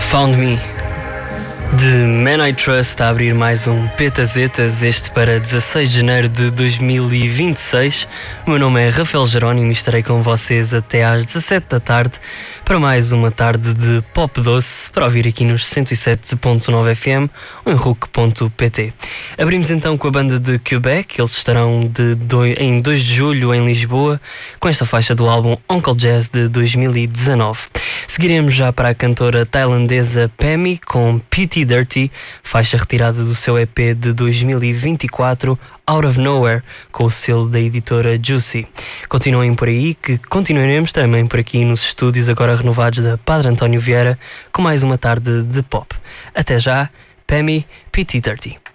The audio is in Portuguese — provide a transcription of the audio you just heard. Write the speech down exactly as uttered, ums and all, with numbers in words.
Found Me, de Man I Trust, a abrir mais um Petazetas, este para dezasseis de janeiro de dois mil e vinte e seis. O meu nome é Rafael Jerónimo e estarei com vocês até às dezassete da tarde para mais uma tarde de pop doce para ouvir aqui nos cento e sete ponto nove F M ou em rook ponto p t. Abrimos então com a banda de Quebec. Eles estarão de dois, em dois de julho em Lisboa com esta faixa do álbum Uncle Jazz de dois mil e dezanove. Seguiremos já para a cantora tailandesa Pemi com Pity Dirty, faixa retirada do seu E P de dois mil e vinte e quatro, Out of Nowhere, com o selo da editora Juicy. Continuem por aí, que continuaremos também por aqui nos estúdios agora renovados da Padre António Vieira com mais uma tarde de pop. Até já, Pemi, Pity Dirty.